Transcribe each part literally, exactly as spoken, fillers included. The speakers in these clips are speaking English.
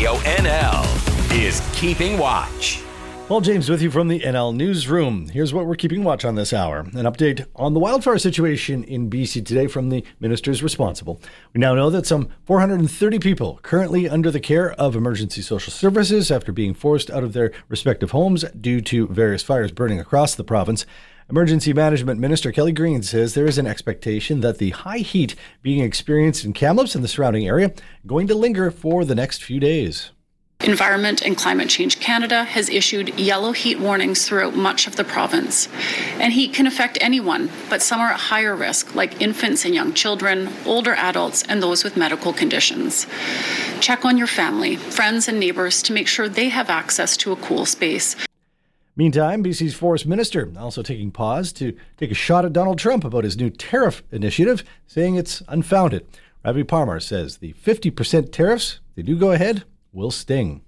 Radio N L is Keeping Watch. Paul James with you from the N L Newsroom. Here's what we're keeping watch on this hour. An update on the wildfire situation in B C today from the ministers responsible. We now know that some four hundred thirty people currently under the care of emergency social services after being forced out of their respective homes due to various fires burning across the province. Emergency Management Minister Kelly Green says there is an expectation that the high heat being experienced in Kamloops and the surrounding area going to linger for the next few days. Environment and Climate Change Canada has issued yellow heat warnings throughout much of the province. And heat can affect anyone, but some are at higher risk, like infants and young children, older adults, and those with medical conditions. Check on your family, friends, and neighbors to make sure they have access to a cool space. Meantime, B C's Forest Minister also taking pause to take a shot at Donald Trump about his new tariff initiative, saying it's unfounded. Ravi Parmar says the fifty percent tariffs, they do go ahead, will sting.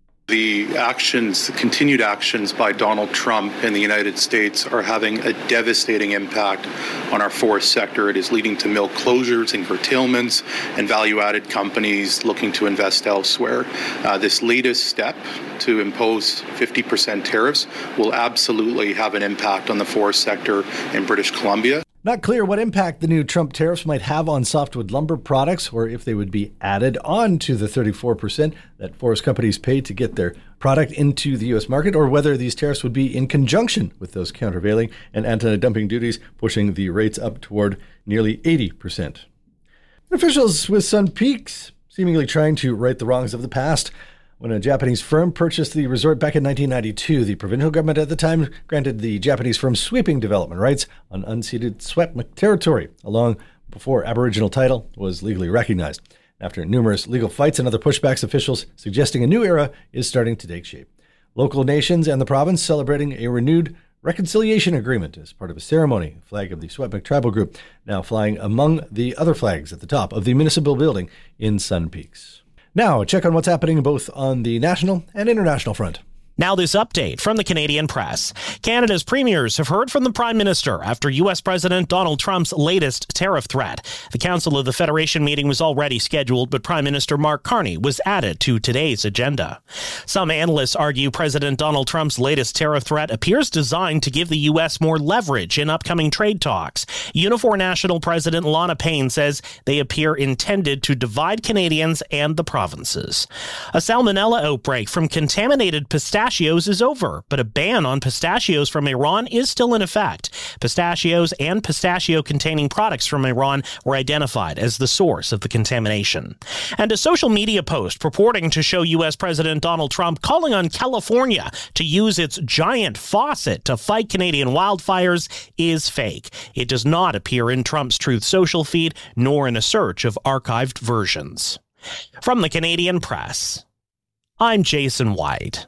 The actions, the continued actions by Donald Trump in the United States are having a devastating impact on our forest sector. It is leading to mill closures and curtailments and value-added companies looking to invest elsewhere. Uh, this latest step to impose fifty percent tariffs will absolutely have an impact on the forest sector in British Columbia. Not clear what impact the new Trump tariffs might have on softwood lumber products or if they would be added on to the thirty-four percent that forest companies pay to get their product into the U S market, or whether these tariffs would be in conjunction with those countervailing and anti-dumping duties, pushing the rates up toward nearly eighty percent. Officials with Sun Peaks seemingly trying to right the wrongs of the past. When a Japanese firm purchased the resort back in nineteen ninety-two, the provincial government at the time granted the Japanese firm sweeping development rights on unceded Secwepemc territory, long before Aboriginal title was legally recognized. After numerous legal fights and other pushbacks, officials suggesting a new era is starting to take shape. Local nations and the province celebrating a renewed reconciliation agreement as part of a ceremony. A flag of the Secwepemc tribal group now flying among the other flags at the top of the municipal building in Sun Peaks. Now, a check on what's happening both on the national and international front. Now this update from the Canadian Press. Canada's premiers have heard from the Prime Minister after U S President Donald Trump's latest tariff threat. The Council of the Federation meeting was already scheduled, but Prime Minister Mark Carney was added to today's agenda. Some analysts argue President Donald Trump's latest tariff threat appears designed to give the U S more leverage in upcoming trade talks. Unifor National President Lana Payne says they appear intended to divide Canadians and the provinces. A salmonella outbreak from contaminated pistachios is over, but a ban on pistachios from Iran is still in effect. Pistachios and pistachio-containing products from Iran were identified as the source of the contamination. And a social media post purporting to show U S President Donald Trump calling on California to use its giant faucet to fight Canadian wildfires is fake. It does not appear in Trump's Truth Social feed, nor in a search of archived versions. From the Canadian Press, I'm Jason White.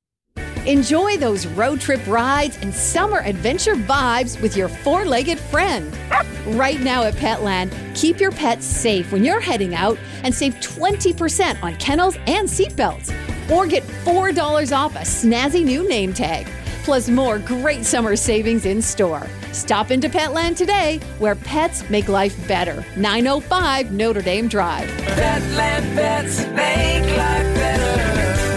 Enjoy those road trip rides and summer adventure vibes with your four-legged friend. Right now at Petland, keep your pets safe when you're heading out and save twenty percent on kennels and seatbelts. Or get four dollars off a snazzy new name tag. Plus more great summer savings in store. Stop into Petland today, where pets make life better. nine oh five Notre Dame Drive. Petland pets make life better.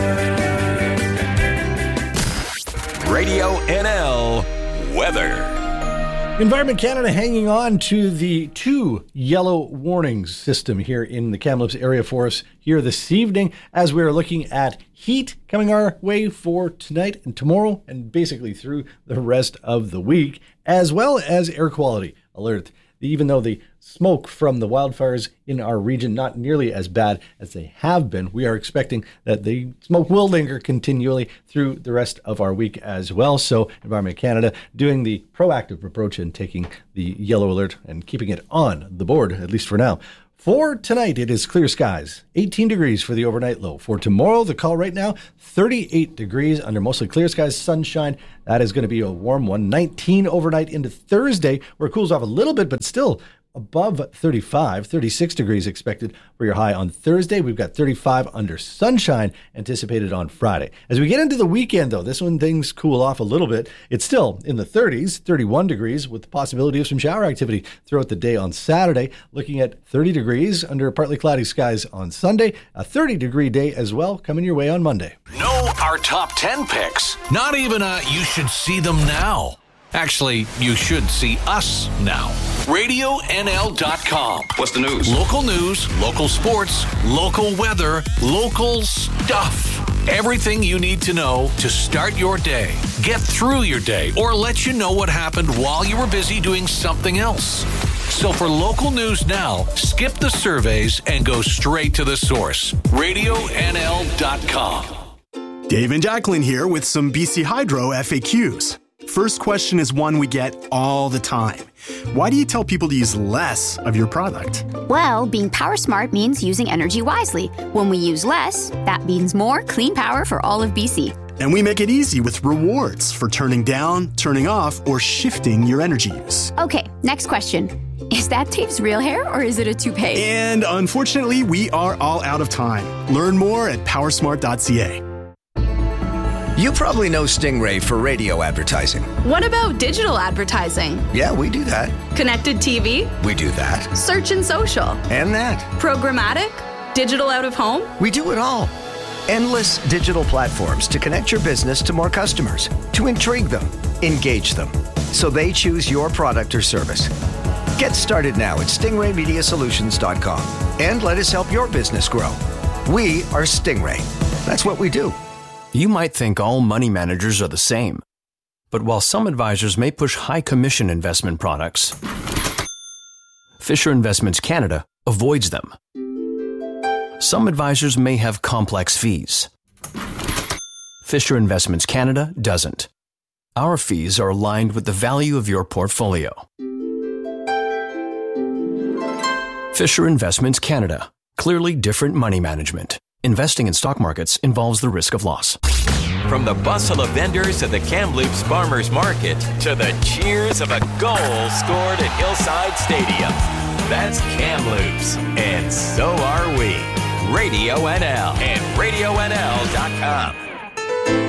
Radio N L weather. Environment Canada hanging on to the two yellow warnings system here in the Kamloops area for us here this evening as we are looking at heat coming our way for tonight and tomorrow and basically through the rest of the week, as well as air quality alert. Even though the smoke from the wildfires in our region not nearly as bad as they have been, we are expecting that the smoke will linger continually through the rest of our week as well. So Environment Canada doing the proactive approach and taking the yellow alert and keeping it on the board, at least for now. For tonight, it is clear skies, eighteen degrees for the overnight low. For tomorrow, the call right now, thirty-eight degrees under mostly clear skies, sunshine. That is going to be a warm one. nineteen overnight into Thursday, where it cools off a little bit, but still above thirty-five, thirty-six degrees expected for your high on Thursday. We've got thirty-five under sunshine anticipated on Friday. As we get into the weekend, though, this one things cool off a little bit. It's still in the thirties, thirty-one degrees with the possibility of some shower activity throughout the day on Saturday. Looking at thirty degrees under partly cloudy skies on Sunday. A thirty degree day as well coming your way on Monday. Know our top ten picks. Not even a you should see them now. Actually, you should see us now. radio N L dot com. What's the news? Local news, local sports, local weather, local stuff. Everything you need to know to start your day, get through your day, or let you know what happened while you were busy doing something else. So for local news now, skip the surveys and go straight to the source. radio N L dot com. Dave and Jacqueline here with some B C Hydro F A Qs. First question is one we get all the time. Why do you tell people to use less of your product? Well, being power smart means using energy wisely. When we use less, that means more clean power for all of B C. And we make it easy with rewards for turning down, turning off, or shifting your energy use. Okay, next question. Is that Dave's real hair or is it a toupee? And unfortunately, we are all out of time. Learn more at power smart dot c a. You probably know Stingray for radio advertising. What about digital advertising? Yeah, we do that. Connected T V? We do that. Search and social? And that. Programmatic? Digital out of home? We do it all. Endless digital platforms to connect your business to more customers, to intrigue them, engage them, so they choose your product or service. Get started now at stingray media solutions dot com and let us help your business grow. We are Stingray. That's what we do. You might think all money managers are the same. But while some advisors may push high commission investment products, Fisher Investments Canada avoids them. Some advisors may have complex fees. Fisher Investments Canada doesn't. Our fees are aligned with the value of your portfolio. Fisher Investments Canada. Clearly different money management. Investing in stock markets involves the risk of loss. From the bustle of vendors at the Kamloops Farmers Market to the cheers of a goal scored at Hillside Stadium. That's Kamloops, and so are we. Radio N L and radio N L dot com.